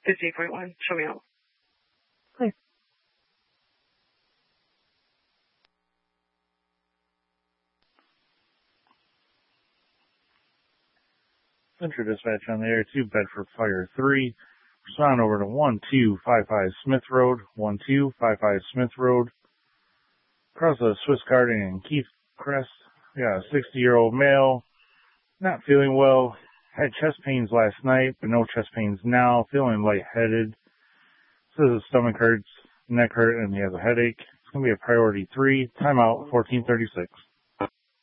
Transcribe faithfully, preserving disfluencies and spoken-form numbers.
fifty-eight point one. Show me out. Clear. Central Dispatch on the Air two, Bedford Fire three. Respond over to one two five five Smith Road, one two five five Smith Road. Across the Swiss Garden and Keith Crest. We got a sixty-year-old male, not feeling well. Had chest pains last night, but no chest pains now. Feeling lightheaded. Says his stomach hurts, neck hurt, and he has a headache. It's going to be a priority three. Timeout fourteen thirty-six.